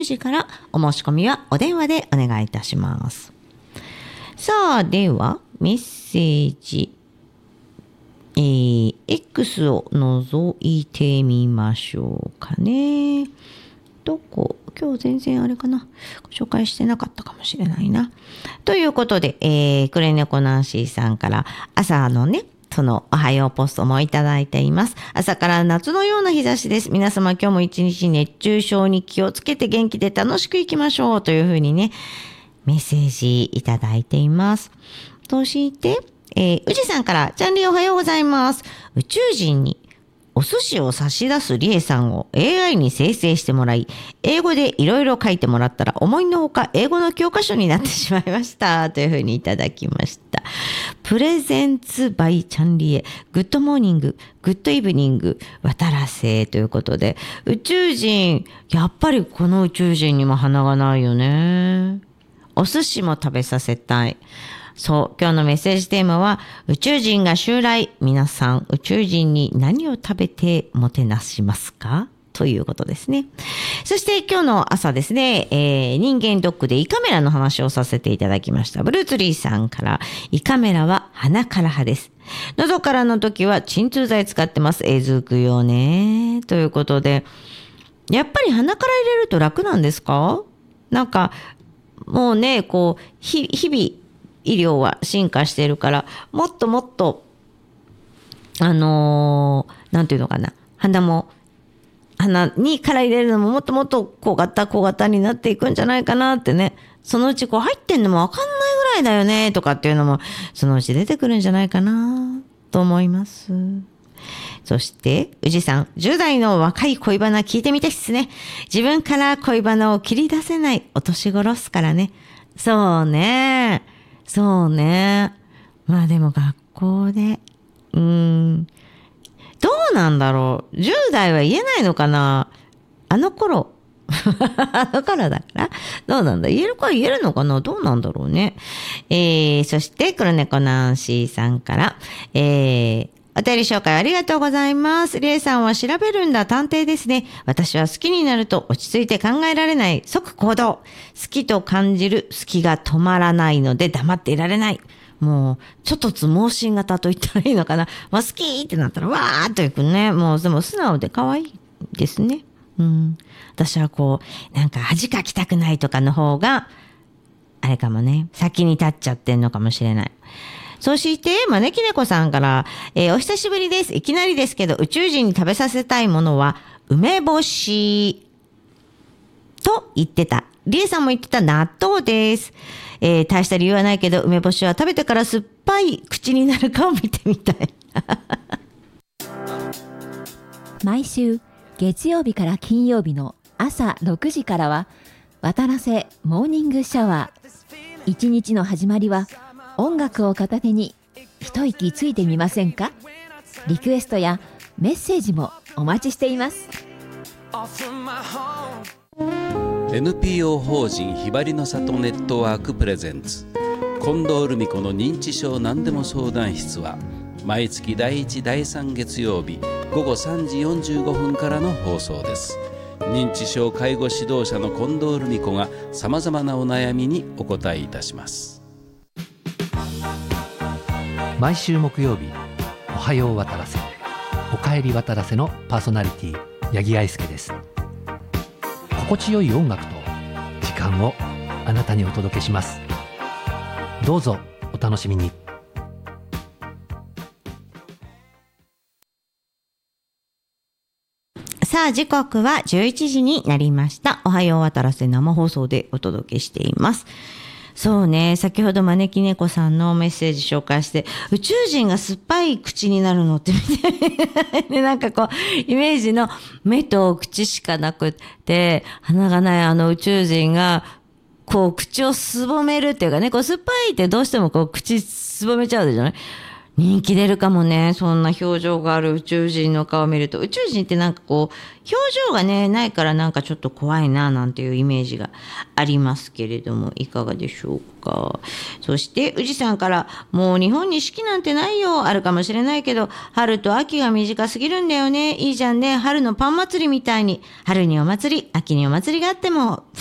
時からお申し込みはお電話でお願いいたします。さあ、ではメッセージ、X を覗いてみましょうかね。今日全然あれかな、ご紹介してなかったかもしれないな。ということで、クレネコナンシーさんから朝のね、そのおはようポストもいただいています。朝から夏のような日差しです。皆様今日も一日熱中症に気をつけて元気で楽しくいきましょうというふうにね、メッセージいただいています。そして、宇治さんから、チャンリーおはようございます。宇宙人にお寿司を差し出すリエさんを AI に生成してもらい、英語でいろいろ書いてもらったら思いのほか英語の教科書になってしまいました。というふうにいただきました。プレゼンツバイチャンリエ、グッドモーニング、グッドイブニング、渡らせということで、宇宙人、やっぱりこの宇宙人にも花がないよね。お寿司も食べさせたい。そう、今日のメッセージテーマは宇宙人が襲来。皆さん宇宙人に何を食べてもてなしますかということですね。そして今日の朝ですね、人間ドックで胃カメラの話をさせていただきました。ブルーツリーさんから、胃カメラは鼻から派です。喉からの時は鎮痛剤使ってます。づくよね。ということで、やっぱり鼻から入れると楽なんですか？なんかもうね、こう日々医療は進化しているから、もっともっとなんていうのかな、鼻にから入れるのももっともっと小型になっていくんじゃないかなってね。そのうちこう入ってんのもわかんないぐらいだよねとかっていうのもそのうち出てくるんじゃないかなと思います。そして宇治さん、10代の若い恋バナ聞いてみたいっすね。自分から恋バナを切り出せないお年頃っすからね。そうね。まあでも学校でどうなんだろう。10代は言えないのかな。あの頃だからどうなんだ、言えるのかな、どうなんだろうね。そして黒猫ナンシーさんから、お便り紹介ありがとうございます。リエさんは調べるんだ、探偵ですね。私は好きになると落ち着いて考えられない、即行動。好きと感じる好きが止まらないので黙っていられない。もうちょっとつ盲信型と言ったらいいのかな。まあ、好きってなったらわーっといくね。もうでも素直で可愛いですね。私はこうなんか恥かきたくないとかの方があれかもね。先に立っちゃってんのかもしれない。そして招き猫さんから、お久しぶりです。いきなりですけど宇宙人に食べさせたいものは梅干しと言ってた。リエさんも言ってた納豆です。大した理由はないけど梅干しは食べてから酸っぱい口になるかを見てみたい。 毎週月曜日から金曜日の朝6時からは渡らせモーニングシャワー。一日の始まりは音楽を片手に一息ついてみませんか？リクエストやメッセージもお待ちしています。 NPO 法人ひばりの里ネットワークプレゼンツ近藤留美子の認知症何でも相談室は毎月第1第3月曜日午後3時45分からの放送です。認知症介護指導者の近藤留美子がさまざまなお悩みにお答えいたします。 毎週木曜日、おはよう渡らせ、おかえり渡らせのパーソナリティ八木愛介です。心地よい音楽と時間をあなたにお届けします。どうぞお楽しみに。 さあ時刻は11時になりました。おはよう渡らせ生放送でお届けしています。そうね、先ほど招き猫さんのメッセージ紹介して、宇宙人が酸っぱい口になるのって見てでなんかこうイメージの目と口しかなくて鼻がない宇宙人がこう口をすぼめるっていうかね、こう酸っぱいってどうしてもこう口すぼめちゃうじゃない。 人気出るかもね。そんな表情がある宇宙人の顔を見ると。宇宙人ってなんかこう、表情がね、ないからなんかちょっと怖いな、なんていうイメージがありますけれども、いかがでしょうか。そして、宇治さんから、もう日本に四季なんてないよ。あるかもしれないけど、春と秋が短すぎるんだよね。いいじゃんね。春のパン祭りみたいに。春にお祭り、秋にお祭りがあっても、